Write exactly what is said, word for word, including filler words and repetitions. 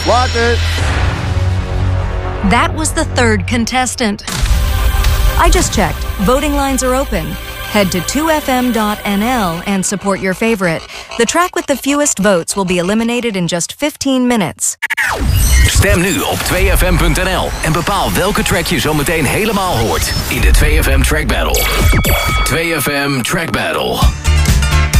Later. That was the third contestant. I just checked. Voting lines are open. Head to two f m dot n l and support your favorite. The track with the fewest votes will be eliminated in just fifteen minutes. Stem nu op twee f m punt n l en bepaal welke track je zo meteen helemaal hoort in de twee F M Track Battle. twee F M Track Battle.